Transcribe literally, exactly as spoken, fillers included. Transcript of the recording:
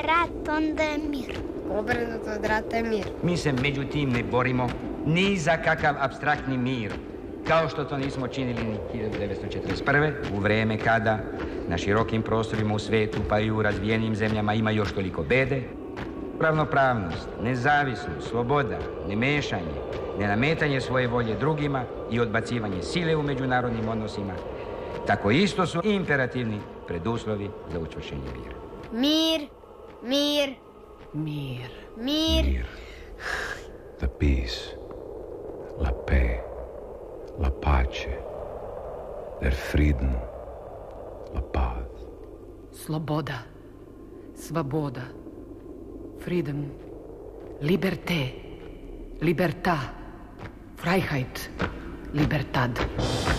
rat, onda je mir. Obrnuto od rata je mir. Mi se međutim ne borimo ni za kakav apstraktni mir, kao što to nismo činili ni hiljadu devetsto četrdeset prve. u vrijeme kada na širokim prostorima u svijetu pa i u razvijenim zemljama ima još toliko bede. Ravnopravnost, nezavisnost, sloboda, nemešanje, nenametanje svoje volje drugima i odbacivanje sile u međunarodnim odnosima, tako isto su imperativni preduslovi za učvršenje mira. Mir, mir, mir, mir. Mir. The peace. La paix. La pace. Der Frieden. La paz. sloboda, svaboda, freedom, liberté, libertà, Freiheit, Libertad.